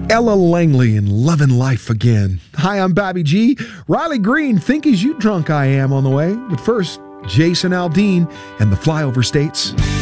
Ella Langley and Lovin' Life Again. Hi, I'm Bobby G. Riley Green, Think As You Drunk I Am on the way. But first, Jason Aldean and the Flyover States.